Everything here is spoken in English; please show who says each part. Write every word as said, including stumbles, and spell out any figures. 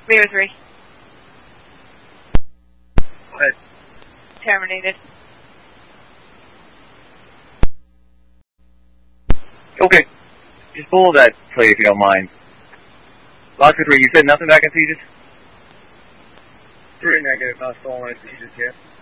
Speaker 1: Leo three.
Speaker 2: Go ahead.
Speaker 1: Terminated.
Speaker 2: Okay. Just pull that plate if you don't mind. Oscar three, you said nothing back in Sieges?
Speaker 3: Three negative, not stolen, Sieges, yeah.